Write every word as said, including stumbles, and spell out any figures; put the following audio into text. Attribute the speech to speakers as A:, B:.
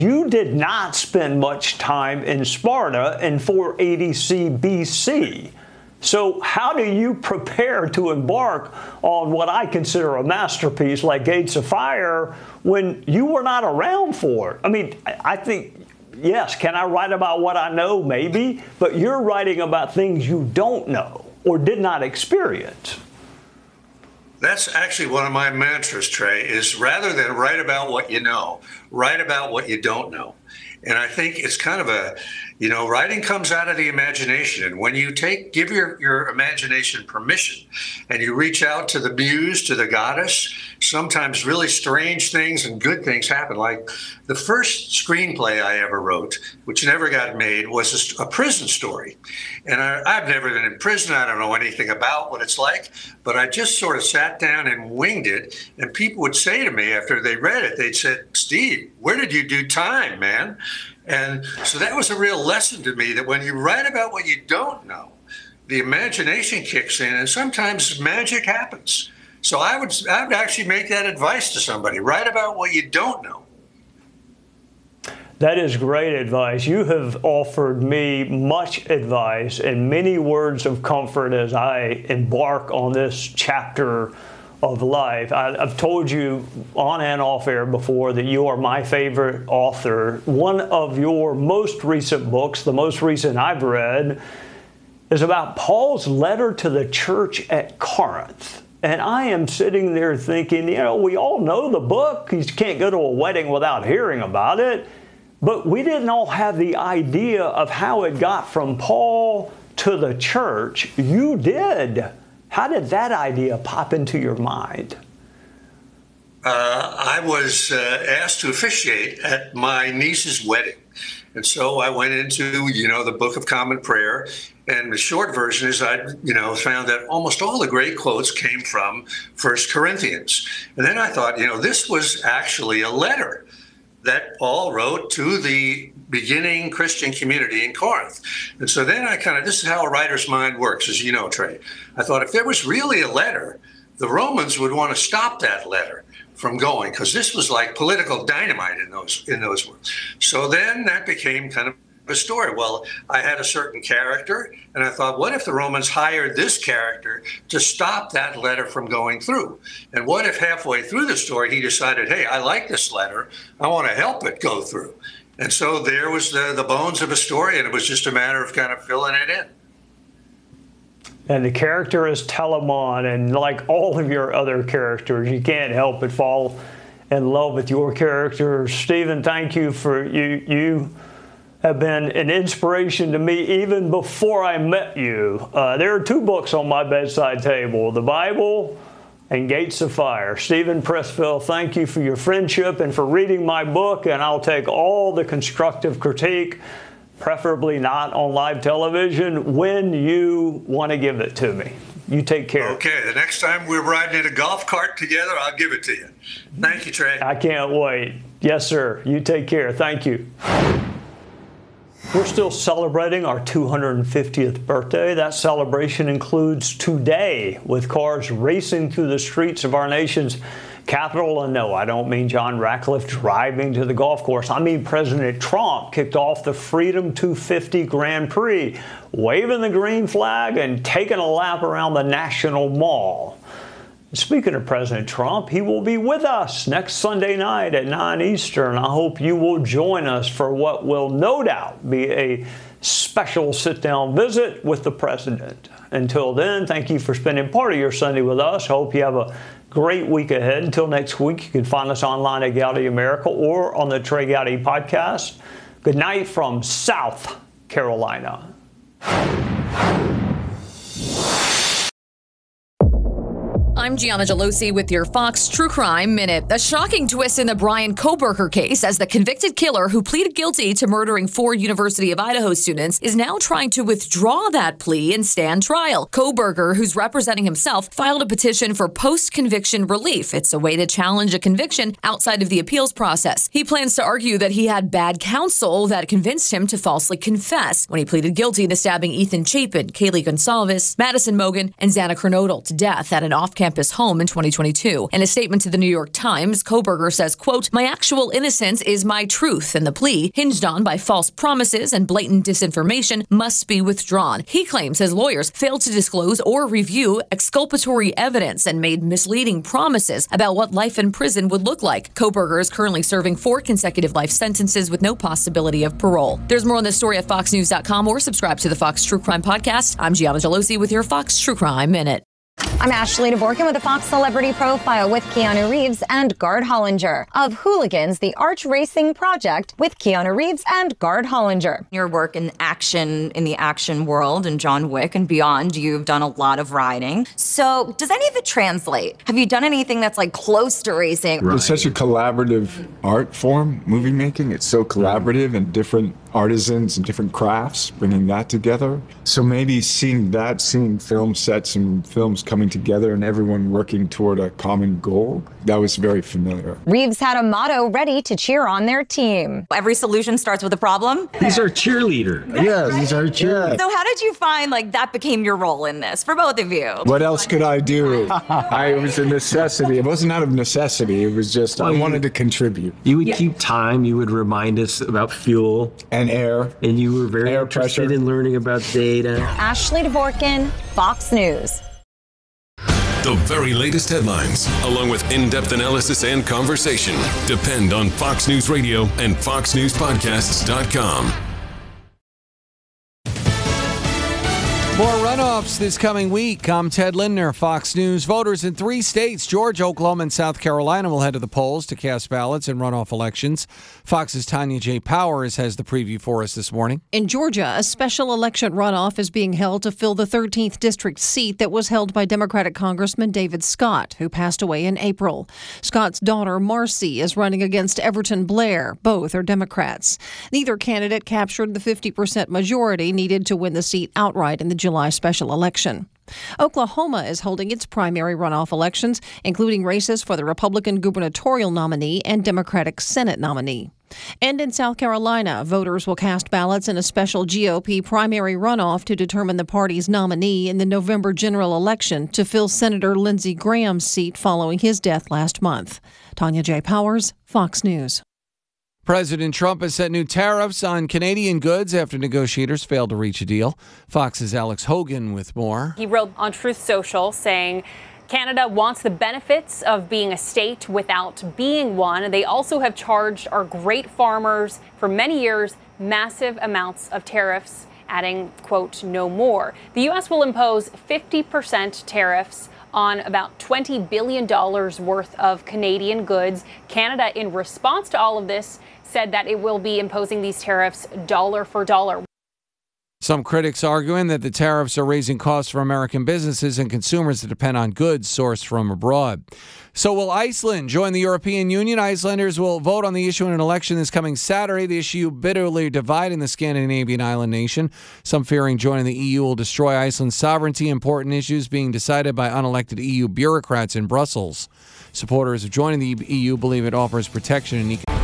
A: You did not spend much time in Sparta in four eighty C B C. So how do you prepare to embark on what I consider a masterpiece like Gates of Fire when you were not around for it? I mean, I think, yes, can I write about what I know? Maybe. But you're writing about things you don't know or did not experience.
B: That's actually one of my mantras, Trey, is rather than write about what you know, write about what you don't know. And I think it's kind of a, you know, writing comes out of the imagination. And when you take, give your, your imagination permission and you reach out to the muse, to the goddess, sometimes really strange things and good things happen. Like the first screenplay I ever wrote, which never got made, was a, a prison story. And I, I've never been in prison. I don't know anything about what it's like, but I just sort of sat down and winged it. And people would say to me after they read it, they'd say, Steve, where did you do time, man? And so that was a real lesson to me that when you write about what you don't know, the imagination kicks in and sometimes magic happens. So I would I would actually make that advice to somebody. Write about what you don't know.
A: That is great advice. You have offered me much advice and many words of comfort as I embark on this chapter of life. I, I've told you on and off air before that you are my favorite author. One of your most recent books, the most recent I've read, is about Paul's letter to the church at Corinth. And I am sitting there thinking, you know, we all know the book. You can't go to a wedding without hearing about it. But we didn't all have the idea of how it got from Paul to the church. You did. How did that idea pop into your mind?
B: Uh, I was uh, asked to officiate at my niece's wedding. And so I went into, you know, the Book of Common Prayer. And the short version is I, you know, found that almost all the great quotes came from First Corinthians. And then I thought, you know, this was actually a letter that Paul wrote to the beginning Christian community in Corinth. And so then I kind of, this is how a writer's mind works, as you know, Trey. I thought if there was really a letter, the Romans would want to stop that letter from going, because this was like political dynamite in those in those words. So then that became kind of a story. Well, I had a certain character, and I thought, what if the Romans hired this character to stop that letter from going through? And what if halfway through the story, he decided, hey, I like this letter. I want to help it go through. And so there was the, the bones of a story, and it was just a matter of kind of filling it in.
A: And the character is Telamon, and like all of your other characters, you can't help but fall in love with your character. Stephen, thank you for you. You have been an inspiration to me even before I met you. Uh, there are two books on my bedside table, the Bible and Gates of Fire. Stephen Pressfield, thank you for your friendship and for reading my book, and I'll take all the constructive critique, preferably not on live television, when you want to give it to me. You take care.
B: Okay, the next time we're riding in a golf cart together, I'll give it to you. Thank you, Trey.
A: I can't wait. Yes, sir. You take care. Thank you. We're still celebrating our two hundred fiftieth birthday. That celebration includes today with cars racing through the streets of our nation's capital. And no, I don't mean John Ratcliffe driving to the golf course. I mean President Trump kicked off the Freedom two fifty Grand Prix, waving the green flag and taking a lap around the National Mall. Speaking of President Trump, he will be with us next Sunday night at nine Eastern. I hope you will join us for what will no doubt be a special sit-down visit with the president. Until then, thank you for spending part of your Sunday with us. I hope you have a great week ahead. Until next week, you can find us online at Gowdy America or on the Trey Gowdy podcast. Good night from South Carolina.
C: I'm Gianna Gelosi with your Fox True Crime Minute. A shocking twist in the Bryan Kohberger case as the convicted killer who pleaded guilty to murdering four University of Idaho students is now trying to withdraw that plea and stand trial. Kohberger, who's representing himself, filed a petition for post-conviction relief. It's a way to challenge a conviction outside of the appeals process. He plans to argue that he had bad counsel that convinced him to falsely confess when he pleaded guilty to stabbing Ethan Chapin, Kaylee Gonsalves, Madison Mogen, and Xana Kernodle to death at an off-campus his home in twenty twenty-two. In a statement to the New York Times, Kohberger says, quote, "My actual innocence is my truth, and the plea, hinged on by false promises and blatant disinformation, must be withdrawn." He claims his lawyers failed to disclose or review exculpatory evidence and made misleading promises about what life in prison would look like. Kohberger is currently serving four consecutive life sentences with no possibility of parole. There's more on this story at fox news dot com or subscribe to the Fox True Crime Podcast. I'm Gianna Gelosi with your Fox True Crime Minute.
D: I'm Ashley DeVorkin with a Fox Celebrity Profile with Keanu Reeves and Gard Hollinger of Hooligans, the Arch Racing Project with Keanu Reeves and Gard Hollinger.
E: Your work in action, in the action world, and John Wick and beyond, you've done a lot of riding. So does any of it translate? Have you done anything that's like close to racing?
F: Right. It's such a collaborative art form, movie making. It's so collaborative and different artisans and different crafts, bringing that together. So maybe seeing that, seeing film sets and films coming together and everyone working toward a common goal, that was very familiar.
D: Reeves had a motto ready to cheer on their team.
E: Every solution starts with a problem.
G: He's our cheerleader.
F: Yes, he's our cheerleader.
E: So how did you find like that became your role in this for both of you?
F: What else could I do? I, it was a necessity. It wasn't out of necessity. It was just, I wanted to contribute.
G: You would keep time. You would remind us about fuel.
F: And air.
G: And you were very
F: Air
G: interested
F: pressure.
G: in learning about data.
D: Ashley DeVorkin, Fox News.
H: The very latest headlines, along with in-depth analysis and conversation, depend on Fox News Radio and fox news podcasts dot com.
I: More runoffs this coming week. I'm Ted Lindner, Fox News. Voters in three states, Georgia, Oklahoma, and South Carolina, will head to the polls to cast ballots in runoff elections. Fox's Tanya J. Powers has the preview for us this morning.
J: In Georgia, a special election runoff is being held to fill the thirteenth district seat that was held by Democratic Congressman David Scott, who passed away in April. Scott's daughter, Marcy, is running against Everton Blair. Both are Democrats. Neither candidate captured the fifty percent majority needed to win the seat outright in the July special election. Oklahoma is holding its primary runoff elections, including races for the Republican gubernatorial nominee and Democratic Senate nominee. And in South Carolina, voters will cast ballots in a special G O P primary runoff to determine the party's nominee in the November general election to fill Senator Lindsey Graham's seat following his death last month. Tanya J. Powers, Fox News.
I: President Trump has set new tariffs on Canadian goods after negotiators failed to reach a deal. Fox's Alex Hogan with more.
K: He wrote on Truth Social saying Canada wants the benefits of being a state without being one. They also have charged our great farmers for many years massive amounts of tariffs, adding, quote, no more. The U S will impose fifty percent tariffs on about twenty billion dollars worth of Canadian goods. Canada, in response to all of this, said that it will be imposing these tariffs dollar for dollar.
I: Some critics arguing that the tariffs are raising costs for American businesses and consumers that depend on goods sourced from abroad. So will Iceland join the European Union? Icelanders will vote on the issue in an election this coming Saturday. The issue bitterly dividing the Scandinavian island nation. Some fearing joining the E U will destroy Iceland's sovereignty. Important issues being decided by unelected E U bureaucrats in Brussels. Supporters of joining the E U believe it offers protection and economic